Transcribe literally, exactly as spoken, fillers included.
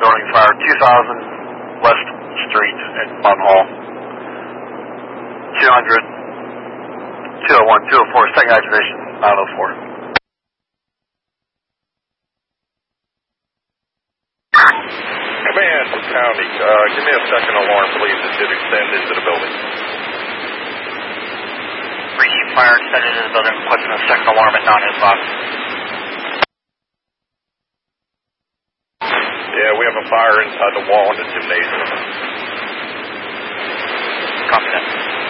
building fire, two thousand West Street at Mount Hall. two hundred, two oh one, two oh four, second activation, nine oh four. Command to County, uh, give me a second alarm, please. It did extend into the building. Receive fire extended into the building, requesting a second alarm at non-hit box. Yeah, we have a fire inside the wall in the gymnasium. Copy that.